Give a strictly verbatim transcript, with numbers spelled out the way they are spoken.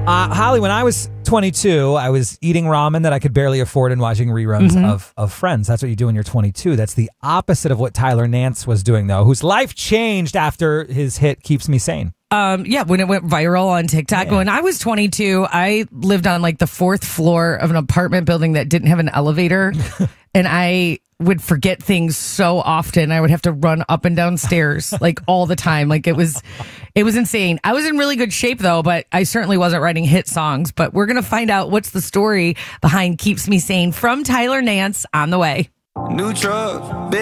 Uh, Holly, when I was twenty-two, I was eating ramen that I could barely afford and watching reruns mm-hmm. of, of Friends. That's what you do when you're twenty-two. That's the opposite of what Tyler Nance was doing, though, whose life changed after his hit Keeps Me Sane. Um, yeah, when it went viral on TikTok. Yeah. When I was twenty-two, I lived on like the fourth floor of an apartment building that didn't have an elevator. And I would forget things so often. I would have to run up and down stairs like all the time. Like it was, it was insane. I was in really good shape though, but I certainly wasn't writing hit songs. But we're going to find out what's the story behind Keeps Me Sane from Tyler Nance on the way. New truck.